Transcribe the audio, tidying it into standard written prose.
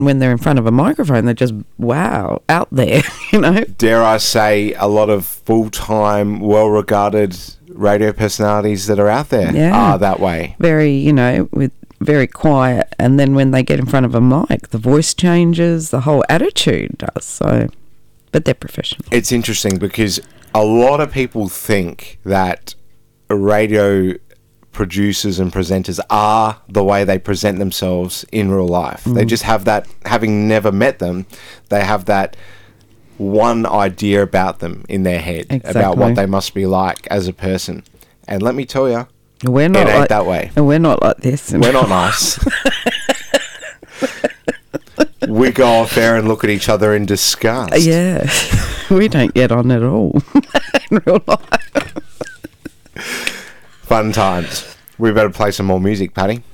when they're in front of a microphone, they're just, wow, out there, you know. Dare I say, a lot of full-time, well-regarded radio personalities that are out there are that way. Very, you know, with very quiet, and then when they get in front of a mic, the voice changes, the whole attitude does. So, but they're professional. It's interesting because a lot of people think that radio producers and presenters are the way they present themselves in real life. They just have that, having never met them, they have that one idea about them in their head, about what they must be like as a person. And let me tell you, We're not it ain't that way. And we're not like this. We're not nice. We go off there and look at each other in disgust. Yeah. We don't get on at all in real life. Fun times. We better play some more music, Paddy.